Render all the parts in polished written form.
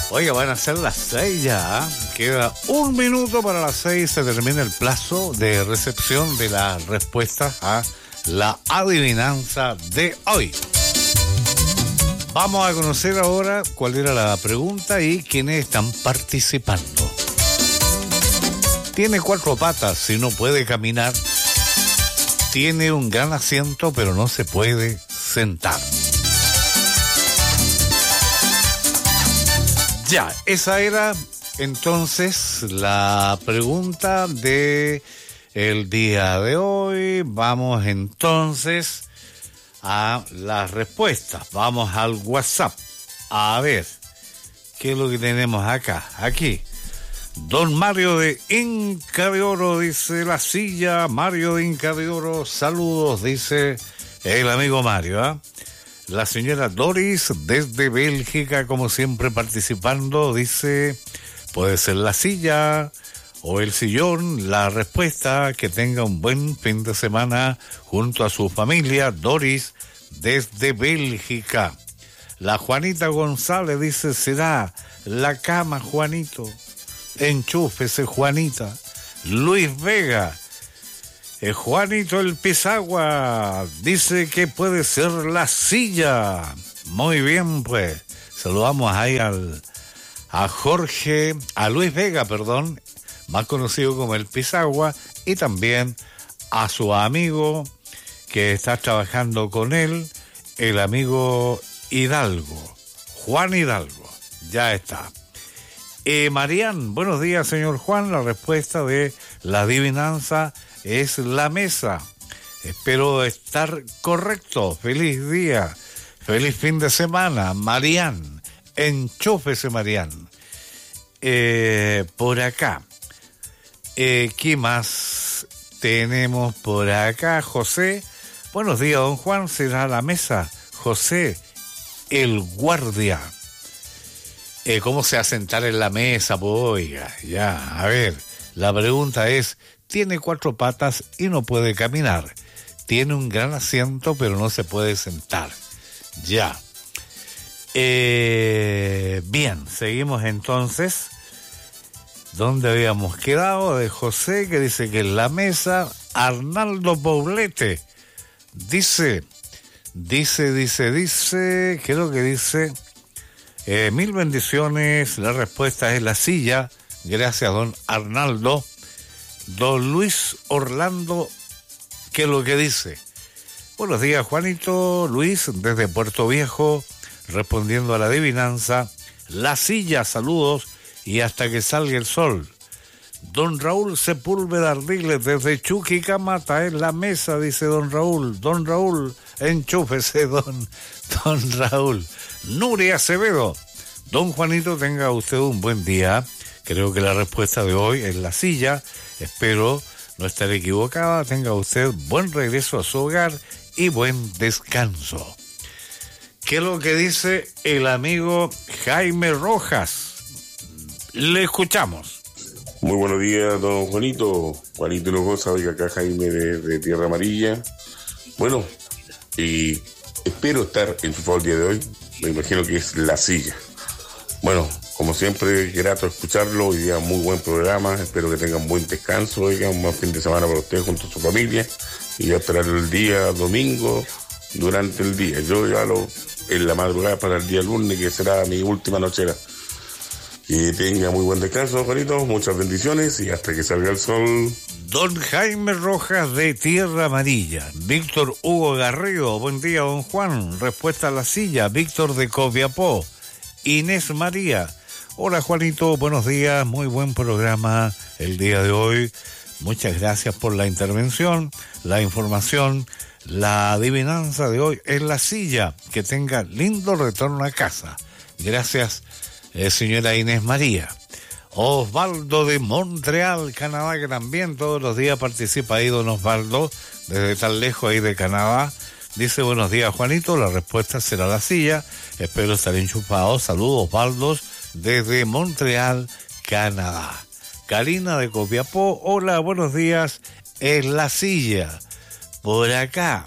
Oiga, van a ser las 6 ya. Queda 1 minuto para las 6. Se termina el plazo de recepción de las respuestas a la adivinanza de hoy. Vamos a conocer ahora cuál era la pregunta y quiénes están participando. Tiene 4 patas y no puede caminar. Tiene un gran asiento pero no se puede sentar. Ya, esa era entonces la pregunta de el día de hoy. Vamos entonces a las respuestas. Vamos al WhatsApp. A ver, ¿qué es lo que tenemos acá? Aquí. Don Mario de Inca de Oro dice la silla. Mario de Inca de Oro, saludos, dice el amigo Mario, ¿eh? La señora Doris desde Bélgica, como siempre participando, dice, puede ser la silla o el sillón. La respuesta, que tenga un buen fin de semana junto a su familia. Doris desde Bélgica. La Juanita González dice, será la cama, Juanito. Enchúfese, Juanita. Luis Vega. Juanito el Pisagua dice que puede ser la silla. Muy bien, pues. Saludamos ahí a Luis Vega, perdón, más conocido como el Pisagua, y también a su amigo que está trabajando con él, el amigo Hidalgo, Juan Hidalgo. Ya está. Marian, buenos días, señor Juan. La respuesta de la adivinanza es la mesa. Espero estar correcto. Feliz día, feliz fin de semana, Marian. Enchúfese, Marian. Por acá, ¿qué más tenemos por acá? José, buenos días, don Juan. ¿Será la mesa? José, el guardia. ¿Cómo se va a sentar en la mesa? Pues oiga, ya, a ver, la pregunta es, tiene 4 patas y no puede caminar. Tiene un gran asiento, pero no se puede sentar. Ya. Bien, seguimos entonces. ¿Dónde habíamos quedado? De José, que dice que en la mesa. Arnaldo Poblete dice, ¿qué es lo que dice? Mil bendiciones. La respuesta es la silla. Gracias, don Arnaldo. Don Luis Orlando, ¿qué es lo que dice? Buenos días, Juanito. Luis, desde Puerto Viejo, respondiendo a la adivinanza. La silla, saludos, y hasta que salga el sol. Don Raúl Sepúlveda Ardiles, desde Chuquicamata, en la mesa, dice don Raúl. Don Raúl, enchúfese, don Raúl. Nuria Acevedo. Don Juanito, tenga usted un buen día. Creo que la respuesta de hoy es la silla. Espero no estar equivocada. Tenga usted buen regreso a su hogar y buen descanso. ¿Qué es lo que dice el amigo Jaime Rojas? Le escuchamos. Muy buenos días, don Juanito. Juanito Hinojosa, oiga, acá Jaime de Tierra Amarilla. Bueno, y espero estar enchufado el día de hoy. Me imagino que es la silla. Bueno, como siempre, grato escucharlo. Hoy día muy buen programa. Espero que tengan buen descanso, oigan, un buen fin de semana para ustedes junto a su familia. Y ya esperar el día domingo durante el día. Yo ya en la madrugada para el día lunes, que será mi última nochera. Que tenga muy buen descanso, Juanito. Muchas bendiciones y hasta que salga el sol. Don Jaime Rojas de Tierra Amarilla. Víctor Hugo Garrido, buen día, don Juan. Respuesta a la silla. Víctor de Copiapó. Inés María. Hola, Juanito, buenos días. Muy buen programa el día de hoy. Muchas gracias por la intervención, la información. La adivinanza de hoy es la silla. Que tenga lindo retorno a casa. Gracias, señora Inés María. Osvaldo de Montreal, Canadá, que también todos los días participa ahí, don Osvaldo, desde tan lejos ahí de Canadá. Dice, buenos días, Juanito, la respuesta será la silla. Espero estar enchufado. Saludos, Osvaldo, desde Montreal, Canadá. Karina de Copiapó, hola, buenos días, es la silla. Por acá,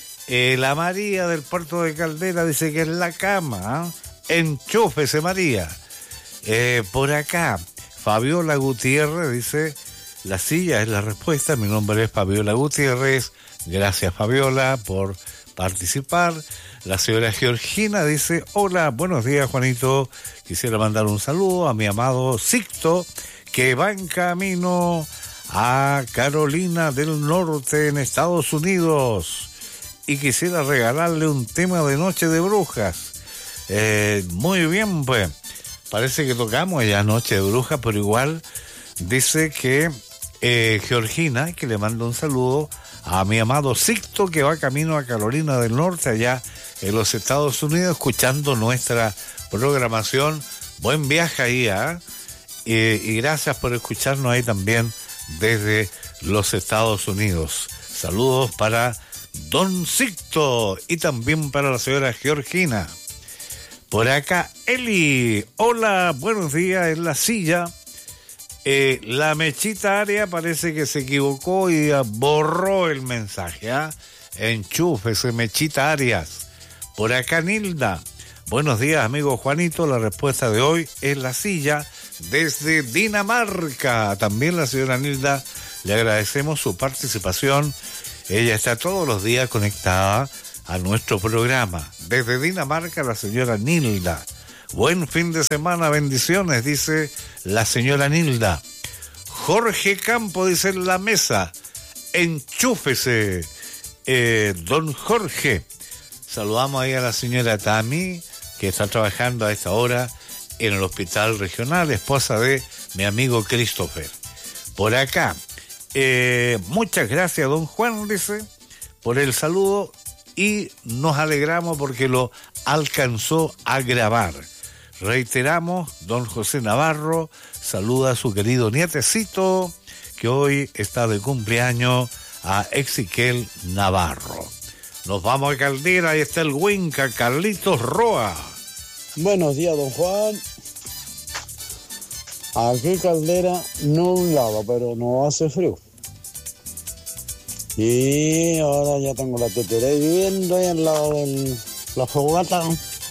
la María del Puerto de Caldera dice que es la cama, ¿eh? Enchúfese, María. Por acá, Fabiola Gutiérrez dice, la silla es la respuesta. Mi nombre es Fabiola Gutiérrez. Gracias, Fabiola, por participar. La señora Georgina dice, hola, buenos días, Juanito. Quisiera mandar un saludo a mi amado Sixto, que va en camino a Carolina del Norte, en Estados Unidos. Y quisiera regalarle un tema de Noche de Brujas. Muy bien, pues. Parece que tocamos ya Noche de Brujas, pero igual dice que Georgina, que le manda un saludo a mi amado Sixto, que va camino a Carolina del Norte, allá en los Estados Unidos, escuchando nuestra programación. Buen viaje ahí, ¿eh? Y gracias por escucharnos ahí también desde los Estados Unidos. Saludos para don Sixto y también para la señora Georgina. Por acá, Eli. Hola, buenos días en la silla. La Mechita Aria parece que se equivocó y borró el mensaje, ¿ah? Enchúfese, Mechita Arias. Por acá, Nilda. Buenos días, amigo Juanito. La respuesta de hoy es la silla desde Dinamarca. También la señora Nilda, le agradecemos su participación. Ella está todos los días conectada a nuestro programa. Desde Dinamarca, la señora Nilda. Buen fin de semana, bendiciones, dice la señora Nilda. Jorge Campo dice en la mesa, enchúfese, don Jorge. Saludamos ahí a la señora Tami, que está trabajando a esta hora en el hospital regional, esposa de mi amigo Christopher. Por acá, muchas gracias, don Juan, dice, por el saludo, y nos alegramos porque lo alcanzó a grabar. Reiteramos, don José Navarro saluda a su querido nietecito, que hoy está de cumpleaños, a Ezequiel Navarro. Nos vamos a Caldera, ahí está el Huinca, Carlitos Roa. Buenos días, don Juan. Aquí Caldera no lava, pero no hace frío. Y ahora ya tengo la tetera viviendo ahí al lado de la fogata.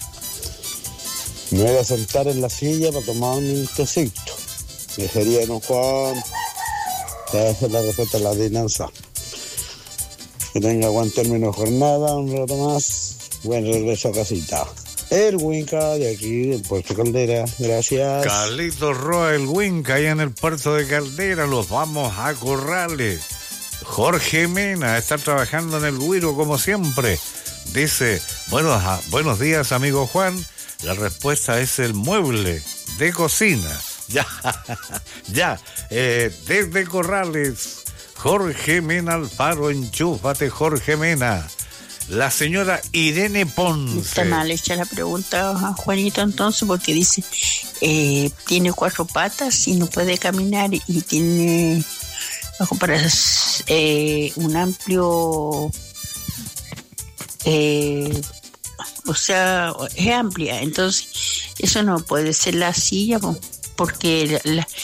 Me voy a sentar en la silla para tomar un tecito. Dejaría, don Juan. Esa es la respuesta a la adivinanza. Que tenga buen término de jornada, un rato más. Buen regreso a casita. El Huinca de aquí, del Puerto Caldera. Gracias. Carlitos Roa, el Huinca, allá en el puerto de Caldera. Los vamos a Corrales. Jorge Mena está trabajando en el Guiro como siempre. Dice, buenos días, amigo Juan. La respuesta es el mueble de cocina. Ya, desde Corrales, Jorge Mena Alfaro, enchúfate, Jorge Mena. La señora Irene Ponce. Está mal hecha la pregunta, Juanito, entonces, porque dice, tiene 4 patas y no puede caminar y tiene, para un amplio, o sea, es amplia, entonces eso no puede ser la silla, porque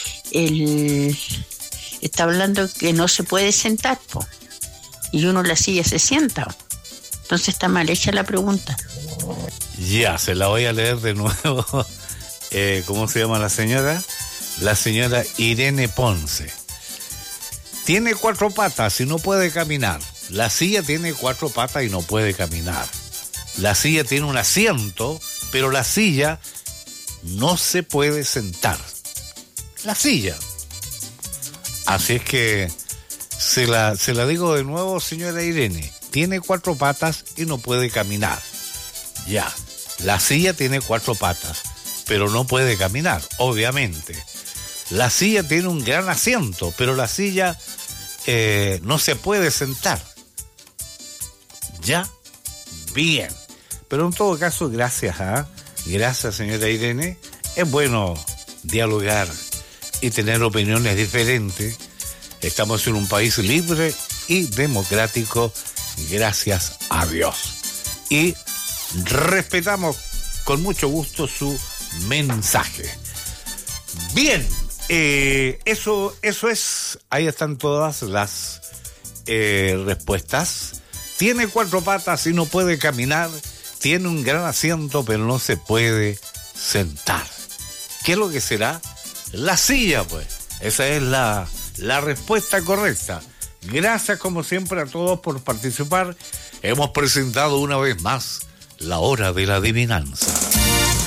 está hablando que no se puede sentar, y uno en la silla se sienta. Entonces está mal hecha la pregunta. Ya, se la voy a leer de nuevo. ¿Cómo se llama la señora? La señora Irene Ponce. Tiene 4 patas y no puede caminar. La silla tiene 4 patas y no puede caminar. La silla tiene un asiento, pero la silla no se puede sentar. La silla. Así es que se la digo de nuevo, señora Irene. Tiene 4 patas y no puede caminar. Ya, la silla tiene 4 patas, pero no puede caminar, obviamente. La silla tiene un gran asiento, pero la silla no se puede sentar. Ya, bien. Pero en todo caso, gracias, gracias, señora Irene. Es bueno dialogar y tener opiniones diferentes. Estamos en un país libre y democrático, gracias a Dios. Y respetamos con mucho gusto su mensaje. Bien, eso es. Ahí están todas las respuestas. Tiene 4 patas y no puede caminar. Tiene un gran asiento, pero no se puede sentar. ¿Qué es lo que será? La silla, pues. Esa es la respuesta correcta. Gracias, como siempre, a todos por participar. Hemos presentado una vez más la hora de la adivinanza.